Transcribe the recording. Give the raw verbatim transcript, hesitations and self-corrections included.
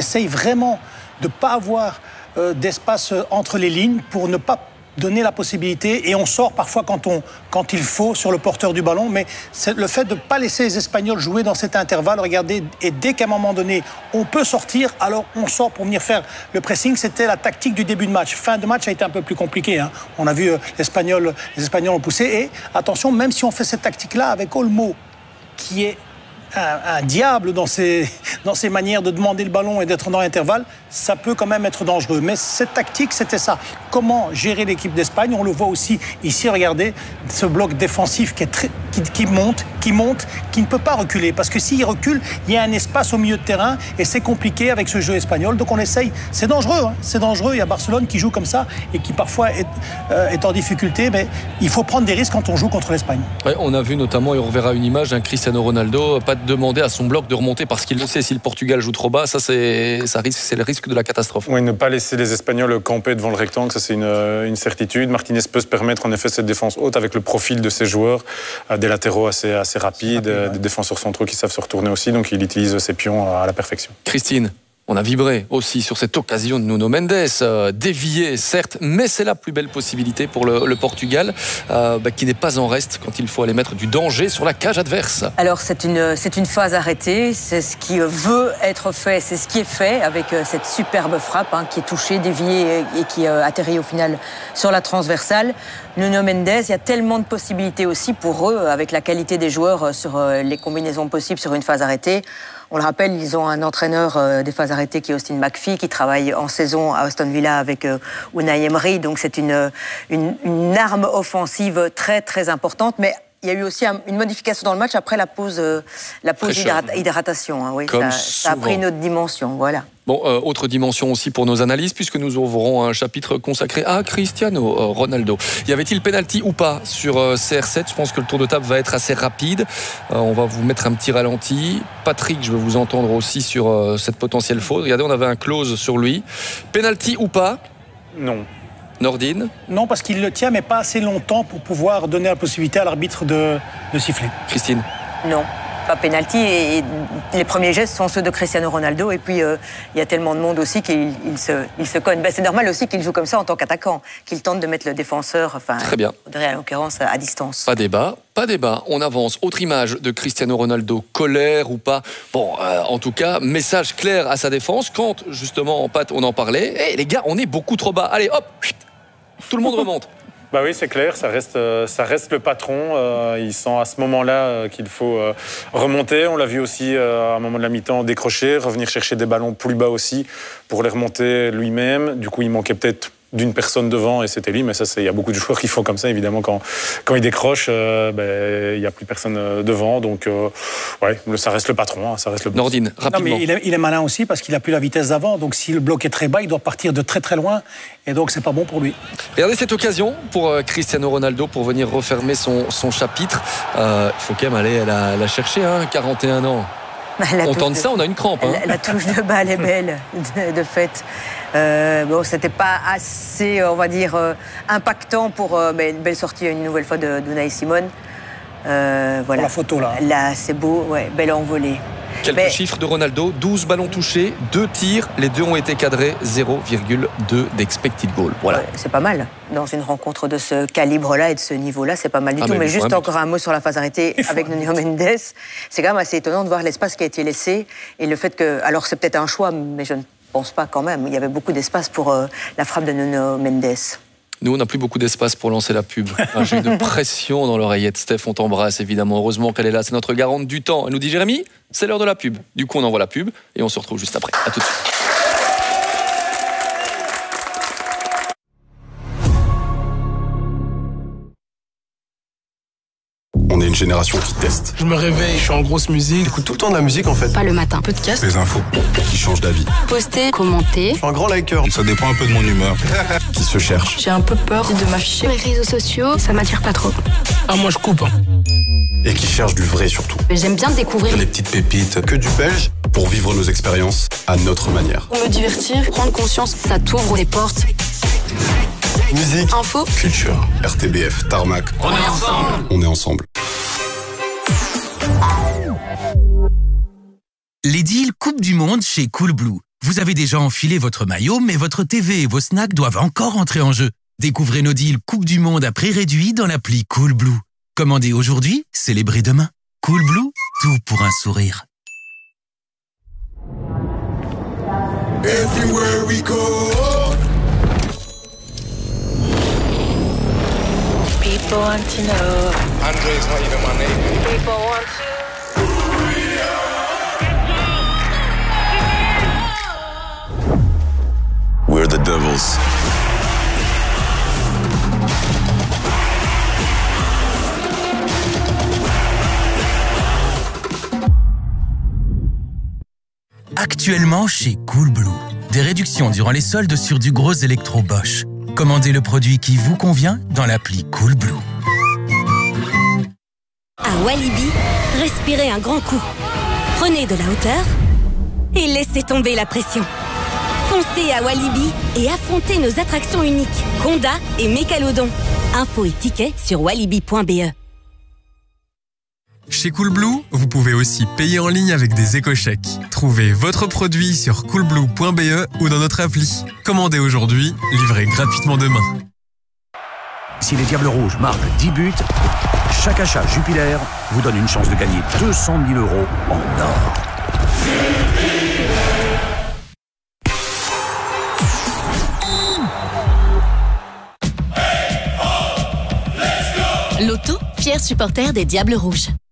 essaye vraiment de ne pas avoir euh, d'espace entre les lignes pour ne pas donner la possibilité, et on sort parfois quand, on, quand il faut sur le porteur du ballon, mais c'est le fait de ne pas laisser les Espagnols jouer dans cet intervalle, regardez, et dès qu'à un moment donné on peut sortir, alors on sort pour venir faire le pressing. C'était la tactique du début de match. Fin de match a été un peu plus compliqué, hein. On a vu euh, l'Espagnol, les Espagnols ont poussé, et attention, même si on fait cette tactique-là avec Olmo, qui est Un, un diable dans ses, dans ses manières de demander le ballon et d'être dans l'intervalle, ça peut quand même être dangereux. Mais cette tactique, c'était ça. Comment gérer l'équipe d'Espagne? On le voit aussi ici, regardez, ce bloc défensif qui, est très, qui, qui monte, qui monte, qui ne peut pas reculer. Parce que s'il recule, il y a un espace au milieu de terrain et c'est compliqué avec ce jeu espagnol. Donc on essaye. C'est dangereux, hein, c'est dangereux. Il y a Barcelone qui joue comme ça et qui parfois est, euh, est en difficulté. Mais il faut prendre des risques quand on joue contre l'Espagne. Ouais, on a vu notamment, et on reverra une image, un Cristiano Ronaldo, pas de demander à son bloc de remonter parce qu'il le sait, si le Portugal joue trop bas, ça c'est, ça risque, c'est le risque de la catastrophe. Oui, ne pas laisser les Espagnols camper devant le rectangle, ça c'est une, une certitude. Martinez peut se permettre en effet cette défense haute avec le profil de ses joueurs, des latéraux assez, assez rapides, rapide, ouais. Des défenseurs centraux qui savent se retourner aussi, donc il utilise ses pions à la perfection. Christine, on a vibré aussi sur cette occasion de Nuno Mendes, euh, dévié certes, mais c'est la plus belle possibilité pour le, le Portugal, euh, bah, qui n'est pas en reste quand il faut aller mettre du danger sur la cage adverse. Alors c'est une, c'est une phase arrêtée, c'est ce qui veut être fait, c'est ce qui est fait avec euh, cette superbe frappe hein, qui est touchée, déviée et, et qui euh, atterrit au final sur la transversale. Nuno Mendes, il y a tellement de possibilités aussi pour eux, avec la qualité des joueurs euh, sur euh, les combinaisons possibles sur une phase arrêtée. On le rappelle, ils ont un entraîneur euh, des phases arrêtées qui est Austin McPhee, qui travaille en saison à Aston Villa avec euh, Unai Emery. Donc c'est une, une, une arme offensive très très importante. Mais il y a eu aussi un, une modification dans le match après la pause, euh, la pause d'hydratation. Hein, oui, ça, ça a pris une autre dimension. Voilà. Bon, euh, autre dimension aussi pour nos analyses, puisque nous ouvrons un chapitre consacré à Cristiano euh, Ronaldo. Y avait-il pénalty ou pas sur euh, C R sept? Je pense que le tour de table va être assez rapide. Euh, on va vous mettre un petit ralenti. Patrick, je veux vous entendre aussi sur euh, cette potentielle faute. Regardez, on avait un close sur lui. Pénalty ou pas? Non. Nordine? Non, parce qu'il le tient, mais pas assez longtemps pour pouvoir donner la possibilité à l'arbitre de, de siffler. Christine? Non. Pas pénalty, et les premiers gestes sont ceux de Cristiano Ronaldo, et puis il euh, y a tellement de monde aussi qu'il il se, il se cogne. Ben, c'est normal aussi qu'il joue comme ça en tant qu'attaquant, qu'il tente de mettre le défenseur, enfin, très bien, en l'occurrence, à distance. Pas débat, pas débat, on avance. Autre image de Cristiano Ronaldo, colère ou pas? Bon, euh, en tout cas, message clair à sa défense, quand justement en pâte on en parlait, hey, les gars, on est beaucoup trop bas, allez hop, tout le monde remonte. Bah oui, c'est clair, ça reste, ça reste le patron. Euh, il sent à ce moment-là qu'il faut euh, remonter. On l'a vu aussi euh, à un moment de la mi-temps décrocher, revenir chercher des ballons plus bas aussi pour les remonter lui-même. Du coup, il manquait peut-être d'une personne devant et c'était lui, mais ça, il y a beaucoup de joueurs qui font comme ça, évidemment, quand, quand ils décrochent, euh, ben, il n'y a plus personne devant, donc euh, ouais, ça reste le patron, hein, ça reste le boss. Nordine, rapidement. Non, mais il est, il est malin aussi parce qu'il n'a plus la vitesse d'avant, donc si le bloc est très bas, il doit partir de très très loin, et donc c'est pas bon pour lui. Regardez cette occasion pour Cristiano Ronaldo pour venir refermer son, son chapitre. Il euh, faut quand même aller la, la chercher, hein, quarante et un ans. On tente ça, on a une crampe. Hein. La, la touche de balle est belle, de, de fait. Euh, bon, c'était pas assez, on va dire, euh, impactant pour euh, ben, une belle sortie une nouvelle fois de d'Unai Simon. Euh, voilà. Pour la photo là. Là, c'est beau, ouais, belle envolée. Quelques Mais... chiffres de Ronaldo, douze ballons touchés, deux tirs, les deux ont été cadrés, zéro virgule deux d'expected goal. Voilà. Ouais, c'est pas mal. Dans une rencontre de ce calibre-là et de ce niveau-là, c'est pas mal du ah, tout. Mais, mais juste encore un mot sur la phase arrêtée avec Nuno Mendes. C'est quand même assez étonnant de voir l'espace qui a été laissé et le fait que, alors c'est peut-être un choix, mais je ne pense pas quand même. Il y avait beaucoup d'espace pour euh, la frappe de Nuno Mendes. Nous, on n'a plus beaucoup d'espace pour lancer la pub. J'ai eu de pression dans l'oreillette. Steph, on t'embrasse, évidemment. Heureusement qu'elle est là. C'est notre garante du temps. Elle nous dit, Jérémy, c'est l'heure de la pub. Du coup, on envoie la pub et on se retrouve juste après. À tout de suite. On est une génération qui teste. Je me réveille, je suis en grosse musique. J'écoute tout le temps de la musique en fait. Pas le matin. Podcast. Les infos qui changent d'avis. Poster, commenter. Je suis un grand liker. Ça dépend un peu de mon humeur. Qui se cherche. J'ai un peu peur de m'afficher. Les réseaux sociaux, ça m'attire pas trop. Ah, moi je coupe. Et qui cherche du vrai surtout. J'aime bien découvrir les petites pépites. Que du belge pour vivre nos expériences à notre manière. Pour me divertir, prendre conscience, ça t'ouvre les portes. Musique, info, culture, R T B F, Tarmac. On est ensemble. On est ensemble. Les deals Coupe du Monde chez Coolblue. Vous avez déjà enfilé votre maillot, mais votre T V et vos snacks doivent encore entrer en jeu. Découvrez nos deals Coupe du Monde à prix réduit dans l'appli Coolblue. Commandez aujourd'hui, célébrez demain. Coolblue, tout pour un sourire. Everywhere we go. People want to know. Andre's not even my name. People want to. We're the Devils. Actuellement chez Coolblue. Des réductions durant les soldes sur du gros électro Bosch. Commandez le produit qui vous convient dans l'appli Coolblue. À Walibi, respirez un grand coup. Prenez de la hauteur et laissez tomber la pression. Foncez à Walibi et affrontez nos attractions uniques, Conda et Mégalodon. Infos et tickets sur walibi point b e. Chez Coolblue, vous pouvez aussi payer en ligne avec des éco-chèques. Trouvez votre produit sur coolblue point b e ou dans notre appli. Commandez aujourd'hui, livrez gratuitement demain. Si les Diables Rouges marquent dix buts, chaque achat Jupiler vous donne une chance de gagner deux cent mille euros en or. Loto, fier supporter des Diables Rouges.